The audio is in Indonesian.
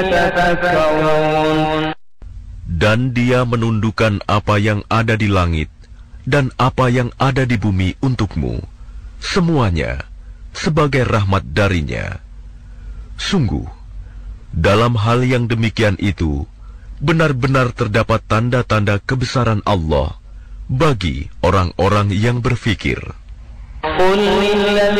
Dan Dia menundukkan apa yang ada di langit dan apa yang ada di bumi untukmu, semuanya sebagai rahmat darinya. Sungguh, dalam hal yang demikian itu, benar-benar terdapat tanda-tanda kebesaran Allah bagi orang-orang yang berfikir.